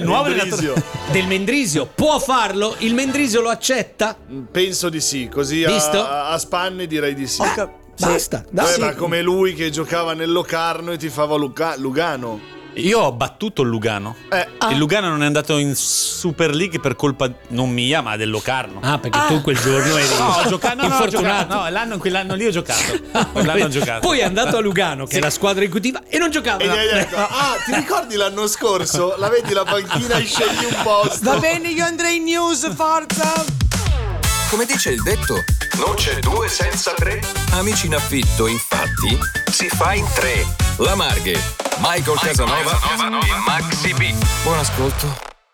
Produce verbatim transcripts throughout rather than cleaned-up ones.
nuovo allenatore del Mendrisio. Può farlo? Il Mendrisio lo accetta? Penso di sì, così a, a spanne direi di sì. Eh, basta, sì. dai. Beh, ma come lui che giocava nel Locarno e ti fava Luca- Lugano. Io ho battuto il Lugano. Eh. Il Lugano non è andato in Super League per colpa non mia, ma del Locarno. Ah, perché ah. tu quel giorno eri no, ho giocato, no, infortunato. No, no, l'anno, quell'anno lì ho giocato. Quell'anno ho giocato. Poi è andato a Lugano, che sì. è la squadra in cui ti va, e non giocava. E gli hai detto, ah, ti ricordi l'anno scorso? La vedi la panchina e scegli un posto. Va bene, io andrei in news, forza. Come dice il detto, non c'è due senza tre. Amici in affitto, infatti, si fa in tre. La Marghe, Michael Casanova, Casanova e Maxi B. Buon ascolto.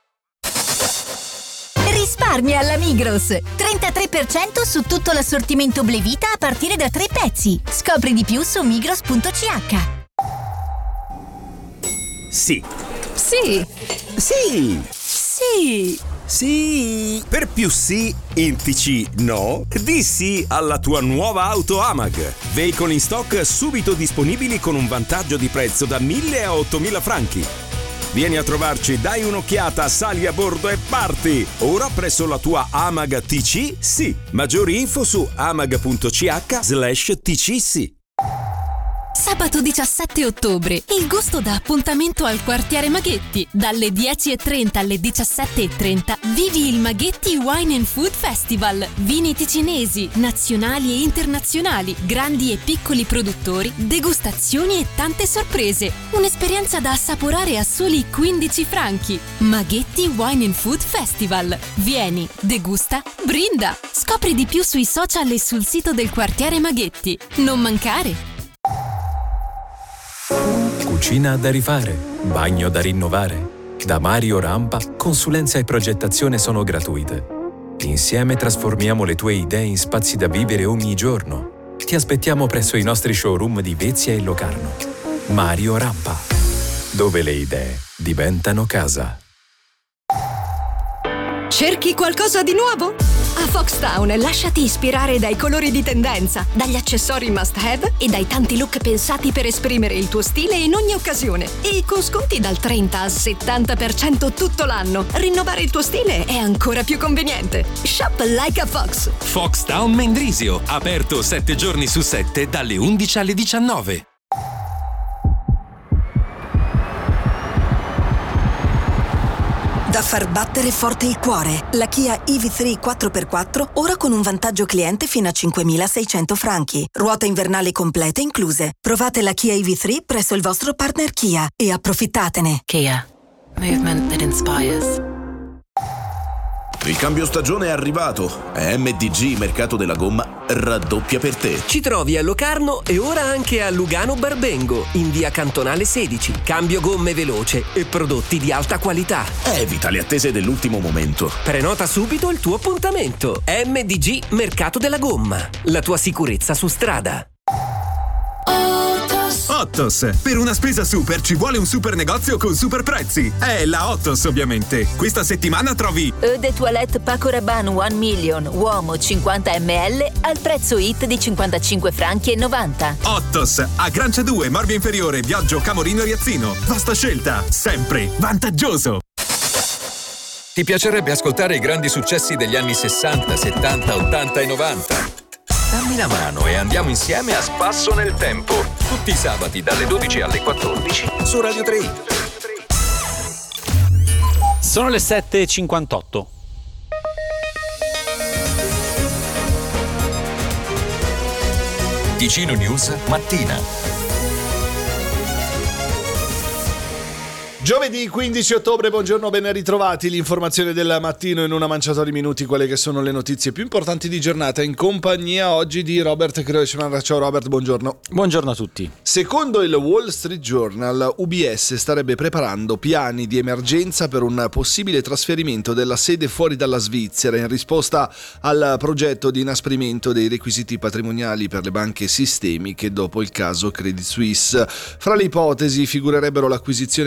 Risparmia alla Migros. trentatré per cento su tutto l'assortimento Blevita a partire da tre pezzi. Scopri di più su migros punto c h. Sì. Sì. Sì. Sì. Sì. Per più sì in T C no, di sì alla tua nuova auto Amag. Veicoli in stock subito disponibili con un vantaggio di prezzo da mille a ottomila franchi. Vieni a trovarci, dai un'occhiata, sali a bordo e parti! Ora presso la tua Amag T C sì. Maggiori info su amag punto c h slash T C sì. Sabato diciassette ottobre, il gusto da appuntamento al quartiere Maghetti. Dalle dieci e trenta alle diciassette e trenta vivi il Maghetti Wine and Food Festival. Vini ticinesi, nazionali e internazionali, grandi e piccoli produttori, degustazioni e tante sorprese. Un'esperienza da assaporare a soli quindici franchi. Maghetti Wine and Food Festival. Vieni, degusta, brinda. Scopri di più sui social e sul sito del quartiere Maghetti. Non mancare! Cucina da rifare, bagno da rinnovare. Da Mario Rampa, consulenza e progettazione sono gratuite. Insieme trasformiamo le tue idee in spazi da vivere ogni giorno. Ti aspettiamo presso i nostri showroom di Vezia e Locarno. Mario Rampa, dove le idee diventano casa. Cerchi qualcosa di nuovo? A Foxtown lasciati ispirare dai colori di tendenza, dagli accessori must have e dai tanti look pensati per esprimere il tuo stile in ogni occasione. E con sconti dal trenta al settanta per cento tutto l'anno, rinnovare il tuo stile è ancora più conveniente. Shop like a Fox. Foxtown Mendrisio, aperto sette giorni su sette dalle undici alle diciannove. Da far battere forte il cuore. La Kia E V tre quattro per quattro ora con un vantaggio cliente fino a cinquemilaseicento franchi. Ruote invernali complete incluse. Provate la Kia E V tre presso il vostro partner Kia e approfittatene. Kia. Movement that inspires. Il cambio stagione è arrivato e M D G Mercato della Gomma raddoppia per te. Ci trovi a Locarno e ora anche a Lugano Barbengo, in via Cantonale sedici. Cambio gomme veloce e prodotti di alta qualità. Evita le attese dell'ultimo momento. Prenota subito il tuo appuntamento. M D G Mercato della Gomma. La tua sicurezza su strada. Ottos. Per una spesa super ci vuole un super negozio con super prezzi. È la Ottos, ovviamente. Questa settimana trovi Eau de Toilette Paco Rabanne one million, uomo cinquanta millilitri al prezzo hit di cinquantacinque franchi e novanta. Ottos, a Grancia due, Morbia Inferiore, Viaggio Camorino Riazzino. Vasta scelta, sempre vantaggioso. Ti piacerebbe ascoltare i grandi successi degli anni sessanta, settanta, ottanta e novanta? Dammi la mano e andiamo insieme a spasso nel tempo. Tutti i sabati dalle dodici alle quattordici su Radio tre. Sono le sette e cinquantotto. Ticino News mattina. Giovedì quindici ottobre, buongiorno, ben ritrovati. L'informazione del mattino in una manciata di minuti, quelle che sono le notizie più importanti di giornata, in compagnia oggi di Robert Kreuschmann. Ciao Robert, buongiorno. Buongiorno a tutti. Secondo il Wall Street Journal, U B S starebbe preparando piani di emergenza per un possibile trasferimento della sede fuori dalla Svizzera in risposta al progetto di inasprimento dei requisiti patrimoniali per le banche sistemiche dopo il caso Credit Suisse. Fra le ipotesi figurerebbero l'acquisizione di una banca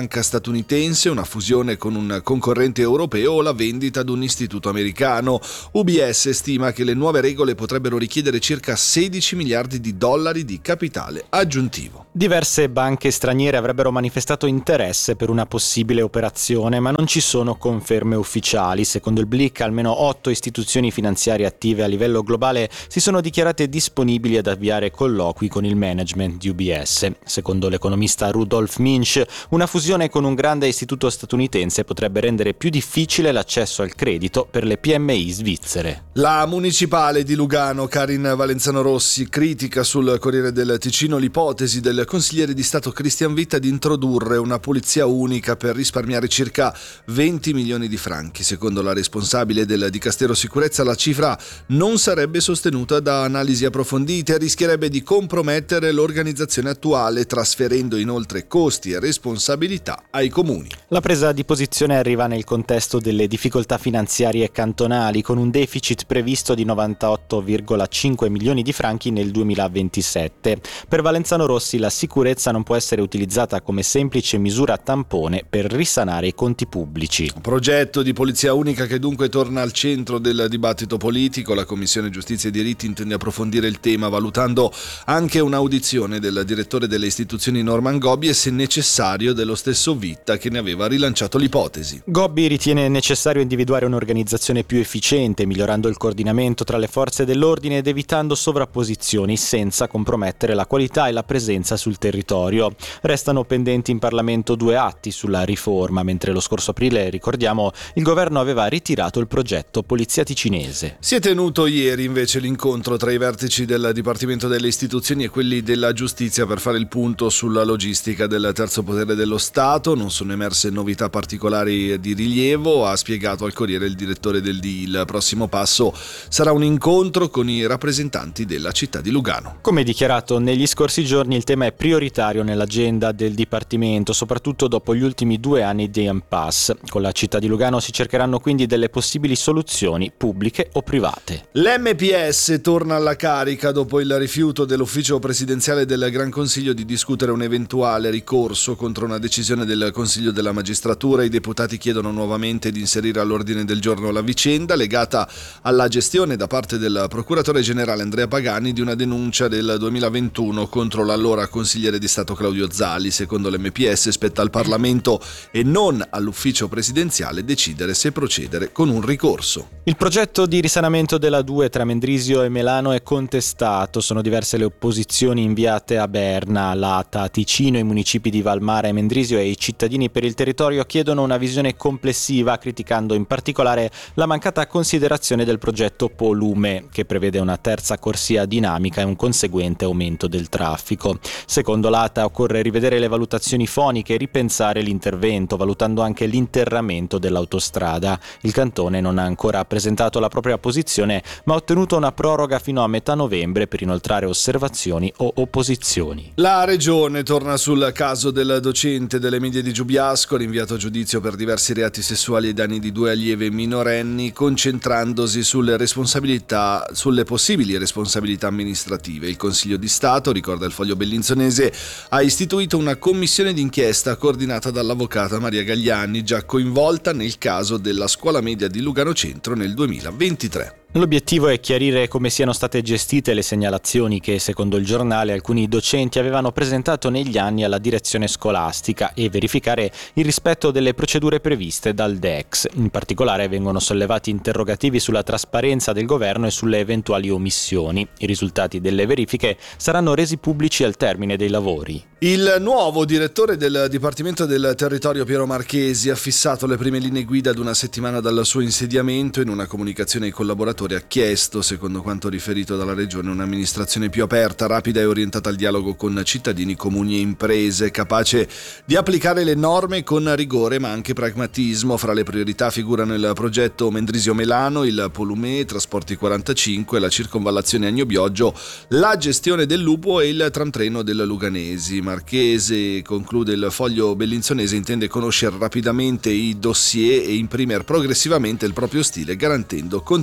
banca statunitense, una fusione con un concorrente europeo o la vendita ad un istituto americano. U B S stima che le nuove regole potrebbero richiedere circa sedici miliardi di dollari di capitale aggiuntivo. Diverse banche straniere avrebbero manifestato interesse per una possibile operazione, ma non ci sono conferme ufficiali. Secondo il Blick, almeno otto istituzioni finanziarie attive a livello globale si sono dichiarate disponibili ad avviare colloqui con il management di U B S. Secondo l'economista Rudolf Minch, una fusione con un grande istituto statunitense potrebbe rendere più difficile l'accesso al credito per le P M I svizzere. La municipale di Lugano, Karin Valenzano Rossi, critica sul Corriere del Ticino l'ipotesi del consigliere di Stato Christian Witta di introdurre una polizia unica per risparmiare circa venti milioni di franchi. Secondo la responsabile del Dicastero Sicurezza, la cifra non sarebbe sostenuta da analisi approfondite e rischierebbe di compromettere l'organizzazione attuale, trasferendo inoltre costi e responsabilità ai comuni. La presa di posizione arriva nel contesto delle difficoltà finanziarie cantonali, con un deficit previsto di novantotto virgola cinque milioni di franchi nel duemilaventisette. Per Valenzano Rossi la sicurezza non può essere utilizzata come semplice misura tampone per risanare i conti pubblici. Progetto di polizia unica che dunque torna al centro del dibattito politico. La Commissione Giustizia e Diritti intende approfondire il tema, valutando anche un'audizione del direttore delle istituzioni Norman Gobbi e, se necessario, dello stesso Witta, che ne aveva rilanciato l'ipotesi. Gobbi ritiene necessario individuare un'organizzazione più efficiente, migliorando il coordinamento tra le forze dell'ordine ed evitando sovrapposizioni, senza compromettere la qualità e la presenza sul territorio. Restano pendenti in Parlamento due atti sulla riforma, mentre lo scorso aprile, ricordiamo, il governo aveva ritirato il progetto Polizia Ticinese. Si è tenuto ieri invece l'incontro tra i vertici del Dipartimento delle Istituzioni e quelli della Giustizia per fare il punto sulla logistica del terzo potere dello Stato. Non sono emerse novità particolari di rilievo, ha spiegato al Corriere il direttore del D I. Il prossimo passo sarà un incontro con i rappresentanti della città di Lugano. Come dichiarato negli scorsi giorni, il tema è prioritario nell'agenda del Dipartimento, soprattutto dopo gli ultimi due anni di impasse. Con la città di Lugano si cercheranno quindi delle possibili soluzioni pubbliche o private. L'M P S torna alla carica dopo il rifiuto dell'ufficio presidenziale del Gran Consiglio di discutere un eventuale ricorso contro una decisione del Consiglio della Magistratura. I deputati chiedono nuovamente di inserire all'ordine del giorno la vicenda legata alla gestione da parte del procuratore generale Andrea Pagani di una denuncia del duemilaventuno contro l'allora consigliere di Stato Claudio Zali. Secondo l'M P S spetta al Parlamento e non all'ufficio presidenziale decidere se procedere con un ricorso. Il progetto di risanamento della due tra Mendrisio e Melano è contestato. Sono diverse le opposizioni inviate a Berna, Lata, Ticino, i municipi di Valmara e Mendrisio e i cittadini per il territorio chiedono una visione complessiva, criticando in particolare la mancata considerazione del progetto Polume, che prevede una terza corsia dinamica e un conseguente aumento del traffico. Secondo l'Ata occorre rivedere le valutazioni foniche e ripensare l'intervento, valutando anche l'interramento dell'autostrada. Il cantone non ha ancora presentato la propria posizione, ma ha ottenuto una proroga fino a metà novembre per inoltrare osservazioni o opposizioni. La Regione torna sul caso del docente delle medie di Giubiasco, rinviato a giudizio per diversi reati sessuali ai danni di due allieve minorenni, concentrandosi sulle responsabilità, sulle possibili responsabilità amministrative. Il Consiglio di Stato, ricorda il Foglio Bellinzonese, ha istituito una commissione d'inchiesta coordinata dall'avvocata Maria Gagliani, già coinvolta nel caso della scuola media di Lugano Centro nel duemilaventitré. L'obiettivo è chiarire come siano state gestite le segnalazioni che, secondo il giornale, alcuni docenti avevano presentato negli anni alla direzione scolastica e verificare il rispetto delle procedure previste dal D E X. In particolare vengono sollevati interrogativi sulla trasparenza del governo e sulle eventuali omissioni. I risultati delle verifiche saranno resi pubblici al termine dei lavori. Il nuovo direttore del Dipartimento del Territorio, Piero Marchesi, ha fissato le prime linee guida ad una settimana dal suo insediamento. In una comunicazione ai collaboratori ha chiesto, secondo quanto riferito dalla Regione, un'amministrazione più aperta, rapida e orientata al dialogo con cittadini, comuni e imprese, capace di applicare le norme con rigore ma anche pragmatismo. Fra le priorità figurano il progetto Mendrisio-Melano, il Polume, Trasporti quarantacinque, la circonvallazione Agno-Bioggio, la gestione del lupo e il tramtreno del Luganesi. Marchese, conclude il Foglio Bellinzonese, intende conoscere rapidamente i dossier e imprimere progressivamente il proprio stile, garantendo continuità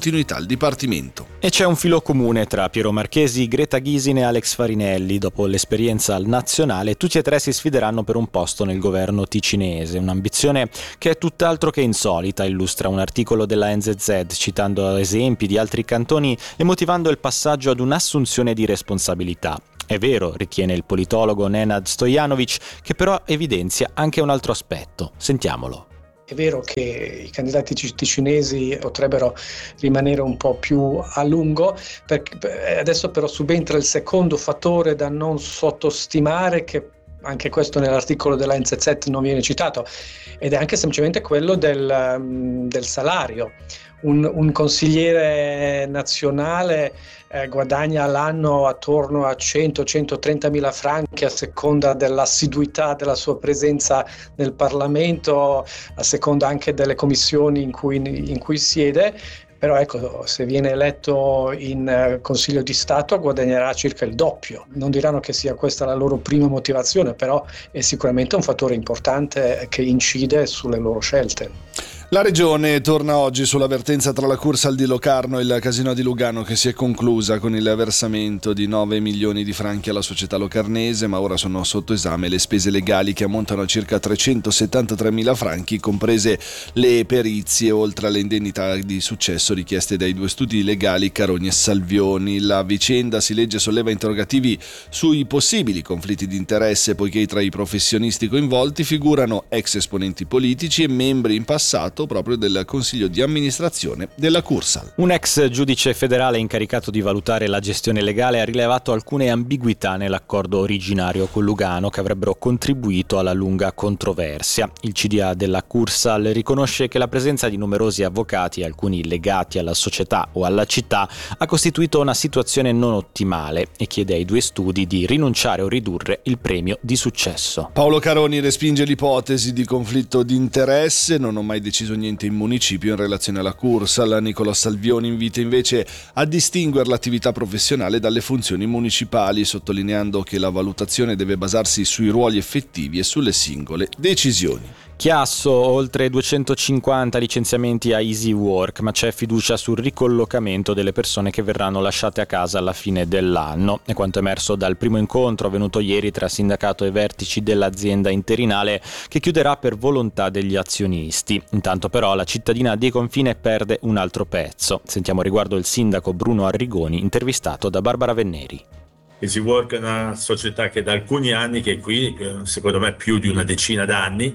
al Dipartimento. E c'è un filo comune tra Piero Marchesi, Greta Gysin e Alex Farinelli. Dopo l'esperienza al nazionale, tutti e tre si sfideranno per un posto nel governo ticinese, un'ambizione che è tutt'altro che insolita, illustra un articolo della N Z Z citando esempi di altri cantoni e motivando il passaggio ad un'assunzione di responsabilità. È vero, ritiene il politologo Nenad Stojanovic, che però evidenzia anche un altro aspetto. Sentiamolo. È vero che i candidati ticinesi potrebbero rimanere un po' più a lungo, perché adesso però subentra il secondo fattore da non sottostimare, che anche questo nell'articolo della N Z Z non viene citato, ed è anche semplicemente quello del, del salario. Un, un consigliere nazionale eh, guadagna all'anno attorno a cento centotrenta mila franchi a seconda dell'assiduità della sua presenza nel Parlamento, a seconda anche delle commissioni in cui, in cui siede. Però ecco, se viene eletto in uh, Consiglio di Stato guadagnerà circa il doppio. Non diranno che sia questa la loro prima motivazione, però è sicuramente un fattore importante che incide sulle loro scelte. La regione torna oggi sull'avvertenza tra la Cursal di Locarno e il Casino di Lugano, che si è conclusa con il versamento di nove milioni di franchi alla società locarnese, ma ora sono sotto esame le spese legali che ammontano a circa trecentosettantatré mila franchi, comprese le perizie, oltre alle indennità di successo richieste dai due studi legali Caroni e Salvioni. La vicenda, si legge, solleva interrogativi sui possibili conflitti di interesse, poiché tra i professionisti coinvolti figurano ex esponenti politici e membri in passato proprio del consiglio di amministrazione della Cursal. Un ex giudice federale incaricato di valutare la gestione legale ha rilevato alcune ambiguità nell'accordo originario con Lugano che avrebbero contribuito alla lunga controversia. Il C D A della Cursal riconosce che la presenza di numerosi avvocati, alcuni legati alla società o alla città, ha costituito una situazione non ottimale e chiede ai due studi di rinunciare o ridurre il premio di successo. Paolo Caroni respinge l'ipotesi di conflitto di interesse. Non ho mai deciso niente in municipio in relazione alla Cursal. Nicola Salvioni invita invece a distinguere l'attività professionale dalle funzioni municipali, sottolineando che la valutazione deve basarsi sui ruoli effettivi e sulle singole decisioni. Chiasso, oltre duecentocinquanta licenziamenti a Easy Work, ma c'è fiducia sul ricollocamento delle persone che verranno lasciate a casa alla fine dell'anno. È quanto emerso dal primo incontro avvenuto ieri tra sindacato e vertici dell'azienda interinale, che chiuderà per volontà degli azionisti. Intanto però la cittadina di Confine perde un altro pezzo. Sentiamo riguardo il sindaco Bruno Arrigoni, intervistato da Barbara Venneri. Easy Work è una società che da alcuni anni, che è qui, secondo me più di una decina d'anni,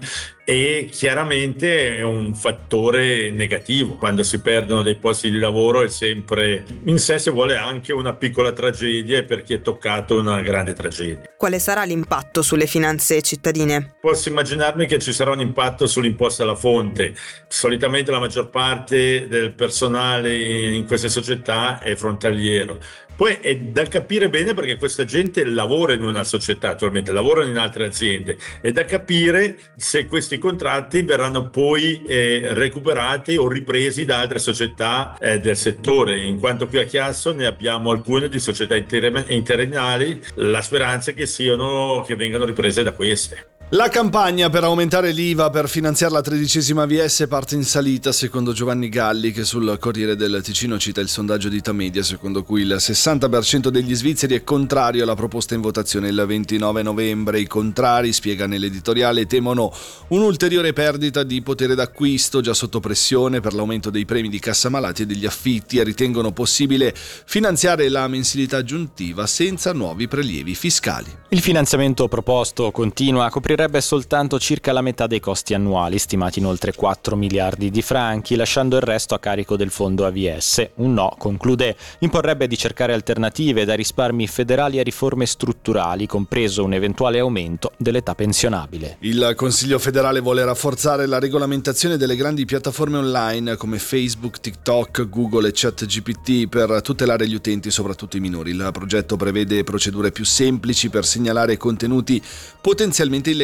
e chiaramente è un fattore negativo. Quando si perdono dei posti di lavoro è sempre in sé, se vuole, anche una piccola tragedia per chi è toccato una grande tragedia. Quale sarà l'impatto sulle finanze cittadine? Posso immaginarmi che ci sarà un impatto sull'imposta alla fonte. Solitamente la maggior parte del personale in queste società è frontaliero. Poi è da capire bene, perché questa gente lavora in una società attualmente, lavorano in altre aziende, è da capire se questi contratti verranno poi eh, recuperati o ripresi da altre società eh, del settore, in quanto qui a Chiasso ne abbiamo alcune di società inter- interinali, la speranza è che siano, che vengano riprese da queste. La campagna per aumentare l'I V A per finanziare la tredicesima V S parte in salita, secondo Giovanni Galli, che sul Corriere del Ticino cita il sondaggio di Tamedia, secondo cui il sessanta per cento degli svizzeri è contrario alla proposta in votazione il ventinove novembre. I contrari, spiega nell'editoriale, temono un'ulteriore perdita di potere d'acquisto, già sotto pressione per l'aumento dei premi di cassamalati e degli affitti, e ritengono possibile finanziare la mensilità aggiuntiva senza nuovi prelievi fiscali. Il finanziamento proposto continua a coprire soltanto circa la metà dei costi annuali, stimati in oltre quattro miliardi di franchi, lasciando il resto a carico del fondo A V S. Un no, conclude, imporrebbe di cercare alternative da risparmi federali a riforme strutturali, compreso un eventuale aumento dell'età pensionabile. Il Consiglio federale vuole rafforzare la regolamentazione delle grandi piattaforme online come Facebook, TikTok, Google e ChatGPT per tutelare gli utenti, soprattutto i minori. Il progetto prevede procedure più semplici per segnalare contenuti potenzialmente illegali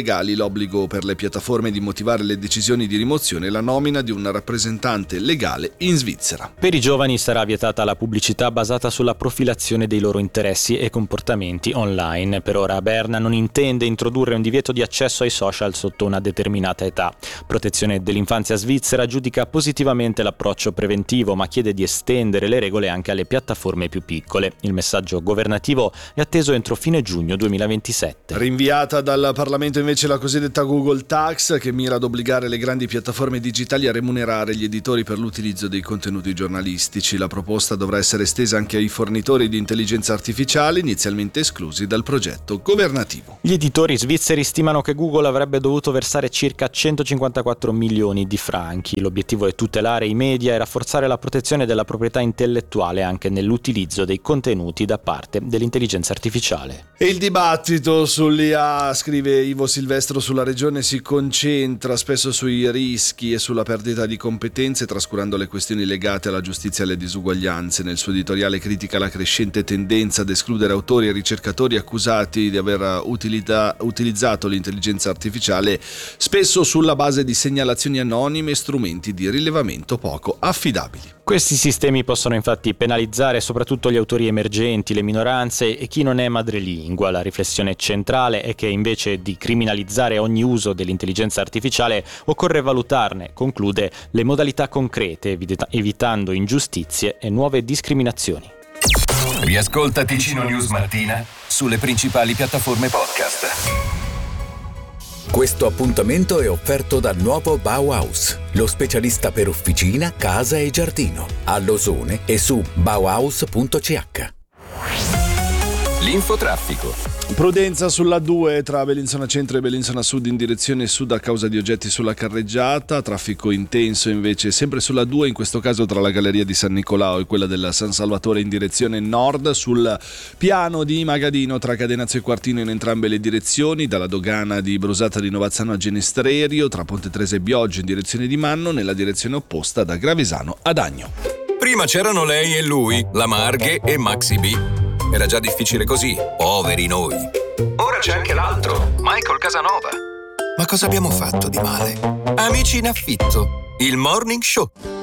legali l'obbligo per le piattaforme di motivare le decisioni di rimozione e la nomina di un rappresentante legale in Svizzera. Per i giovani sarà vietata la pubblicità basata sulla profilazione dei loro interessi e comportamenti online. Per ora Berna non intende introdurre un divieto di accesso ai social sotto una determinata età. Protezione dell'infanzia svizzera giudica positivamente l'approccio preventivo, ma chiede di estendere le regole anche alle piattaforme più piccole. Il messaggio governativo è atteso entro fine giugno duemilaventisette. Rinviata dal Parlamento invece la cosiddetta Google Tax, che mira ad obbligare le grandi piattaforme digitali a remunerare gli editori per l'utilizzo dei contenuti giornalistici. La proposta dovrà essere estesa anche ai fornitori di intelligenza artificiale, inizialmente esclusi dal progetto governativo. Gli editori svizzeri stimano che Google avrebbe dovuto versare circa centocinquantaquattro milioni di franchi. L'obiettivo è tutelare i media e rafforzare la protezione della proprietà intellettuale anche nell'utilizzo dei contenuti da parte dell'intelligenza artificiale. E il dibattito sull'I A, scrive Ivo Silvestro, sulla regione si concentra spesso sui rischi e sulla perdita di competenze, trascurando le questioni legate alla giustizia e alle disuguaglianze. Nel suo editoriale critica la crescente tendenza ad escludere autori e ricercatori accusati di aver utilita- utilizzato l'intelligenza artificiale, spesso sulla base di segnalazioni anonime e strumenti di rilevamento poco affidabili. Questi sistemi possono infatti penalizzare soprattutto gli autori emergenti, le minoranze e chi non è madrelingua. La riflessione centrale è che invece di criminalizzare ogni uso dell'intelligenza artificiale occorre valutarne, conclude, le modalità concrete, evitando ingiustizie e nuove discriminazioni. Riascolta Ticino News Mattina sulle principali piattaforme podcast. Questo appuntamento è offerto dal nuovo Bauhaus, lo specialista per officina, casa e giardino, a Losone e su bauhaus punto c h. L'infotraffico. Prudenza sulla due tra Bellinzona Centro e Bellinzona Sud in direzione sud a causa di oggetti sulla carreggiata. Traffico intenso invece sempre sulla due, in questo caso tra la Galleria di San Nicolao e quella della San Salvatore in direzione nord. Sul piano di Magadino tra Cadenazzo e Quartino in entrambe le direzioni, dalla dogana di Brusata di Novazzano a Genestrerio, tra Ponte Trese e Bioggi in direzione di Manno, nella direzione opposta da Gravesano ad Agno. Prima c'erano lei e lui, la Marghe e Maxi B. Era già difficile così, poveri noi. Ora c'è anche l'altro, Michael Casanova. Ma cosa abbiamo fatto di male? Amici in affitto, il morning show.